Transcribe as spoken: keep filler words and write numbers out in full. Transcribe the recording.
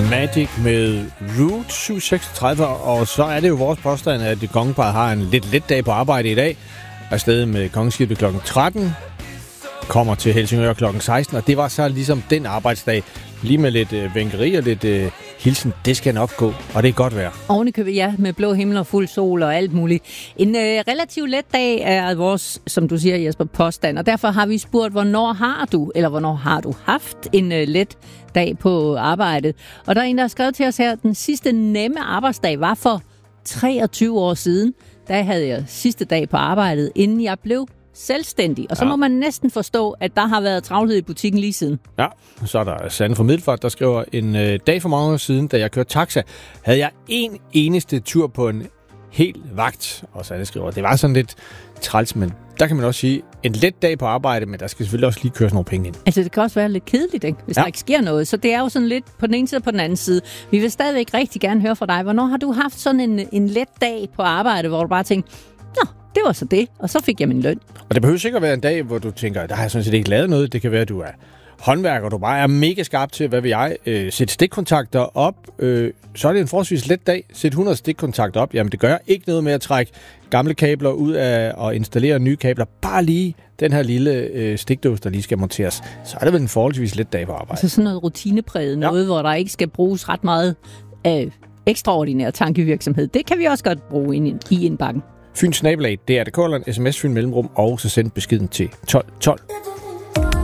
Magic med Route syv seksogtredive, og så er det jo vores påstand, at det kongeparet har en lidt let dag på arbejde i dag. Afsted med kongeskibet klokken tretten, kommer til Helsingør klokken seksten, og det var så ligesom den arbejdsdag. Lige med lidt øh, vænkeri og lidt øh, hilsen, det skal nok gå, og det er godt vejr. Ovenikøbet, ja, med blå himmel og fuld sol og alt muligt. En øh, relativt let dag er vores, som du siger, Jesper, påstand, og derfor har vi spurgt, hvornår har du, eller hvornår har du haft en øh, let dag på arbejdet? Og der er en, der har skrevet til os her, den sidste nemme arbejdsdag var for treogtyve år siden. Der havde jeg sidste dag på arbejdet, inden jeg blev selvstændig. Og så ja. må man næsten forstå, at der har været travlhed i butikken lige siden. Ja, så er der Sande fra Middelfart, der skriver, en øh, dag for mange år siden, da jeg kørte taxa, havde jeg en eneste tur på en hel vagt. Og Sande skriver, det var sådan lidt træls, men der kan man også sige, en let dag på arbejde, men der skal selvfølgelig også lige køres nogle penge ind. Altså, det kan også være lidt kedeligt, ikke? Hvis ja. der ikke sker noget. Så det er jo sådan lidt på den ene side og på den anden side. Vi vil stadigvæk rigtig gerne høre fra dig. Hvornår har du haft sådan en, en let dag på arbejde, hvor du bare tænker, nå, det var så det, og så fik jeg min løn. Og det behøver sikkert være en dag, hvor du tænker, der har jeg sådan set ikke lavet noget. Det kan være, at du er håndværker, og du bare er mega skarp til, hvad vil jeg, øh, sætte stikkontakter op. Øh, så er det en forholdsvis let dag. Sæt hundrede stikkontakter op. Jamen, det gør ikke noget med at trække gamle kabler ud af og installere nye kabler. Bare lige den her lille øh, stikdåse, der lige skal monteres. Så er det vel en forholdsvis let dag på arbejde. Så sådan noget rutinepræget, noget, ja. hvor der ikke skal bruges ret meget af ekstraordinær tankevirksomhed. Det kan vi også godt bruge ind i indbakken. Fyns nabolag, det er det koldt, sms Fyn mellemrum, og så send beskeden til tolv tolv.